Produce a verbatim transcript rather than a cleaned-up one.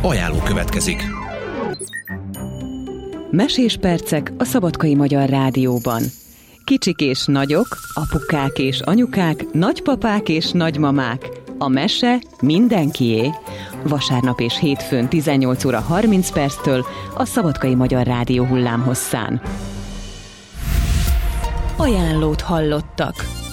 Ajánló következik. Mesés percek a Szabadkai Magyar Rádióban. Kicsik és nagyok, apukák és anyukák, nagypapák és nagymamák. A mese mindenkié. Vasárnap és hétfőn tizennyolc óra harminc perctől a Szabadkai Magyar Rádió hullámhosszán. Ajánlót hallottak.